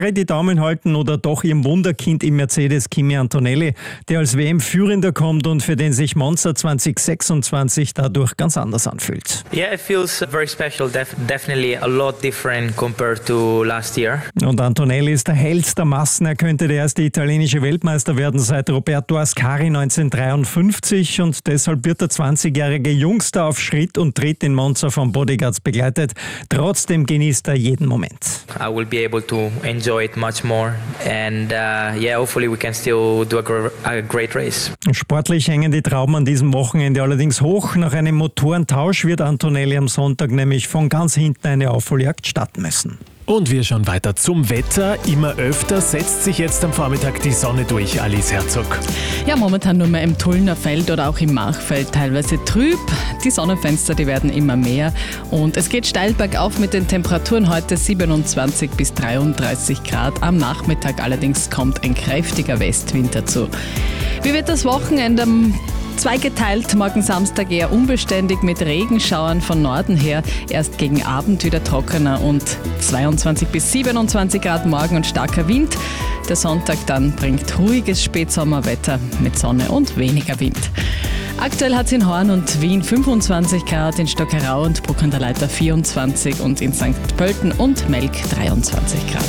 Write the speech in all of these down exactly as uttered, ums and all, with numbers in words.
die Daumen halten oder doch ihrem Wunderkind im Mercedes Kimi Antonelli, der als W M-Führender kommt und für den sich Monza zwanzig sechsundzwanzig dadurch ganz anders anfühlt. Yeah, it feels very special, def- definitely a lot different compared to last year. Und Antonelli ist der Held der Massen. Er könnte der erste italienische Weltmeister werden seit Roberto Ascari neunzehnhundertdreiundfünfzig und deshalb wird der zwanzigjährige Jungster auf Schritt und Tritt in Monza von Bodyguards begleitet. Trotzdem genießt er jeden Moment. I will be able to enjoy it much more and uh, yeah, hopefully we can still do a, gr- a great race. Sportlich hängen die Trauben an diesem Wochenende allerdings hoch. Nach einem Motorentausch wird Antonelli am Sonntag nämlich von ganz hinten eine Aufholjagd starten müssen. Und wir schauen weiter zum Wetter. Immer öfter setzt sich jetzt am Vormittag die Sonne durch. Alice Herzog. Ja, momentan nur mehr im Tullner Feld oder auch im Machfeld teilweise trüb. Die Sonnenfenster, die werden immer mehr. Und es geht steil bergauf mit den Temperaturen heute siebenundzwanzig bis dreiunddreißig Grad. Am Nachmittag allerdings kommt ein kräftiger Westwind dazu. Wie wird das Wochenende? Zweigeteilt, morgen Samstag eher unbeständig mit Regenschauern von Norden her. Erst gegen Abend wieder trockener und zweiundzwanzig bis siebenundzwanzig Grad morgen und starker Wind. Der Sonntag dann bringt ruhiges Spätsommerwetter mit Sonne und weniger Wind. Aktuell hat es in Horn und Wien fünfundzwanzig Grad, in Stockerau und Bruck an der Leiter vierundzwanzig und in Sankt Pölten und Melk dreiundzwanzig Grad.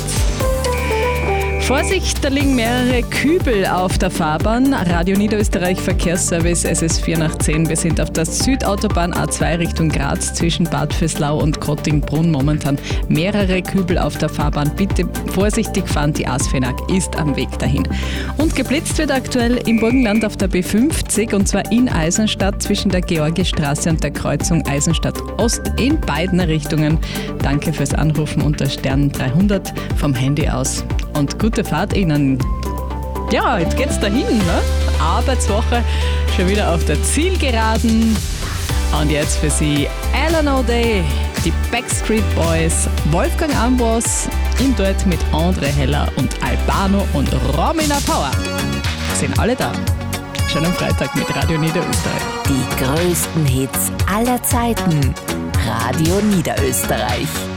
Vorsicht, da liegen mehrere Kübel auf der Fahrbahn. Radio Niederösterreich Verkehrsservice S S vier nach zehn. Wir sind auf der Südautobahn A zwei Richtung Graz zwischen Bad Vöslau und Kottingbrunn. Momentan mehrere Kübel auf der Fahrbahn. Bitte vorsichtig fahren, die Asfinag ist am Weg dahin. Und geblitzt wird aktuell im Burgenland auf der B fünfzig und zwar in Eisenstadt zwischen der Georgistraße und der Kreuzung Eisenstadt Ost in beiden Richtungen. Danke fürs Anrufen unter Stern dreihundert vom Handy aus. Und gute Fahrt Ihnen. Ja, jetzt geht's dahin, ne? Arbeitswoche, schon wieder auf der Zielgeraden. Und jetzt für Sie Alan O'Day, die Backstreet Boys, Wolfgang Ambros, im Duett mit André Heller und Albano und Romina Power. Sind alle da. Schönen Freitag mit Radio Niederösterreich. Die größten Hits aller Zeiten. Radio Niederösterreich.